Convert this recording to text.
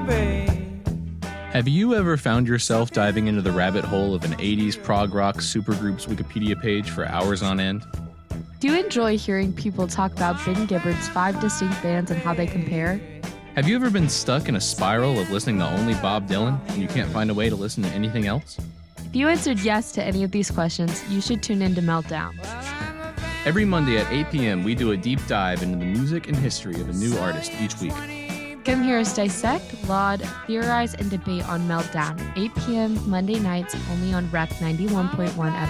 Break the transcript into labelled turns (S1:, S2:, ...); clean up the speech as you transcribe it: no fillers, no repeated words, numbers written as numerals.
S1: babe.
S2: Have you ever found yourself diving into the rabbit hole of an 80s prog rock supergroup's Wikipedia page for hours on end?
S3: Do you enjoy hearing people talk about Ben Gibbard's 5 distinct bands and how they compare?
S2: Have you ever been stuck in a spiral of listening to only Bob Dylan and you can't find a way to listen to anything else?
S3: If you answered yes to any of these questions, you should tune in to Meltdown.
S2: Every Monday at 8 p.m., we do a deep dive into the music and history of a new artist each week.
S3: Come hear us dissect, laud, theorize, and debate on Meltdown, 8 p.m. Monday nights only on Rec 91.1 FM.